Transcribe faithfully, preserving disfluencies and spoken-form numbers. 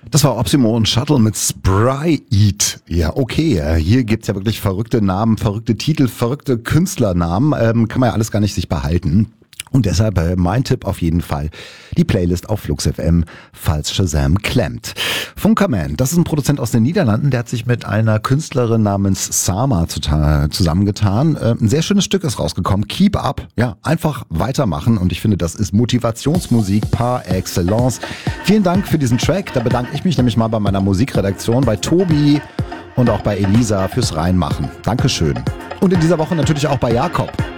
Das war Optimo und Shuttle mit Spry Eat. Ja, okay. äh, Hier gibt's ja wirklich verrückte Namen, verrückte Titel, verrückte Künstlernamen. Ähm, kann man ja alles gar nicht sich behalten. Und deshalb äh, mein Tipp auf jeden Fall, die Playlist auf Flux F M, falls Shazam klemmt. Funkerman, das ist ein Produzent aus den Niederlanden, der hat sich mit einer Künstlerin namens Sama zuta- zusammengetan. Äh, ein sehr schönes Stück ist rausgekommen, Keep Up, ja, einfach weitermachen und ich finde, das ist Motivationsmusik par excellence. Vielen Dank für diesen Track, da bedanke ich mich nämlich mal bei meiner Musikredaktion, bei Tobi und auch bei Elisa fürs Reinmachen. Dankeschön. Und in dieser Woche natürlich auch bei Jakob.